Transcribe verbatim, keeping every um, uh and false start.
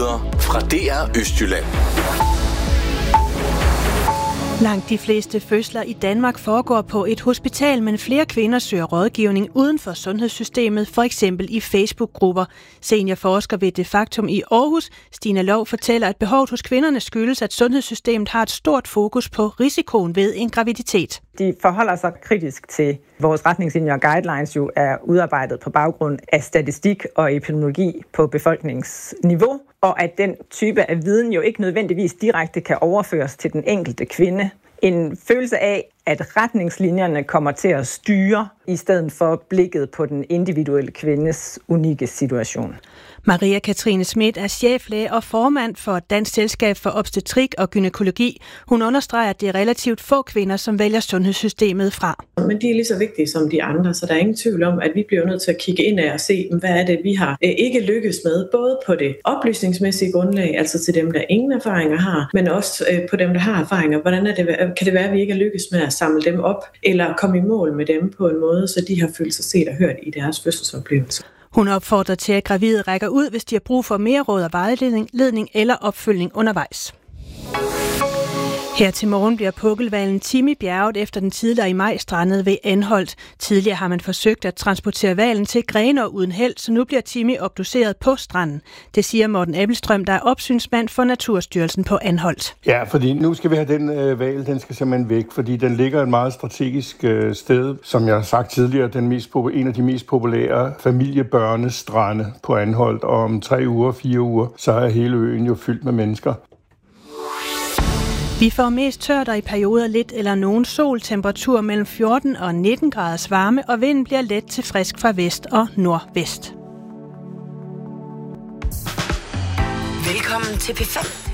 Nyheder fra D R Østjylland. Langt de fleste fødsler i Danmark foregår på et hospital, men flere kvinder søger rådgivning uden for sundhedssystemet, for eksempel i Facebook-grupper. Seniorforsker ved De Factum i Aarhus, Stina Lov, fortæller, at behovet hos kvinderne skyldes, at sundhedssystemet har et stort fokus på risikoen ved en graviditet. De forholder sig kritisk til vores retningslinjer og guidelines jo er udarbejdet på baggrund af statistik og epidemiologi på befolkningsniveau, og at den type af viden jo ikke nødvendigvis direkte kan overføres til den enkelte kvinde. En følelse af, at retningslinjerne kommer til at styre, i stedet for blikket på den individuelle kvindes unikke situation. Maria Katrine Schmidt er cheflæge og formand for Dansk Selskab for Obstetrik og Gynækologi. Hun understreger, at det er relativt få kvinder, som vælger sundhedssystemet fra. Men de er lige så vigtige som de andre, så der er ingen tvivl om, at vi bliver nødt til at kigge ind af og se, hvad er det, vi har ikke lykkes med, både på det oplysningsmæssige grundlag, altså til dem, der ingen erfaringer har, men også på dem, der har erfaringer. Hvordan er det, kan det være, at vi ikke har lykkes med at samle dem op, eller komme i mål med dem på en måde, så de har følt sig set og hørt i deres fødselsoplevelse. Hun opfordrer til, at gravide rækker ud, hvis de har brug for mere råd og vejledning eller opfølgning undervejs. Her til morgen bliver pukkelhvalen Timmy bjerget efter den tidligere i maj strandede ved Anholt. Tidligere har man forsøgt at transportere hvalen til Grenaa uden held, så nu bliver Timmy obduceret på stranden. Det siger Morten Appelstrøm, der er opsynsmand for Naturstyrelsen på Anholt. Ja, fordi nu skal vi have den øh, hval, den skal simpelthen væk, fordi den ligger et meget strategisk øh, sted. Som jeg har sagt tidligere, den mest, en af de mest populære familiebørnestrande på Anholt, og om tre uger, fire uger, så er hele øen jo fyldt med mennesker. Vi får mest tørt og i perioder lidt eller nogen sol, temperatur mellem fjorten og nitten graders varme, og vinden bliver let til frisk fra vest og nordvest. Velkommen til P fem.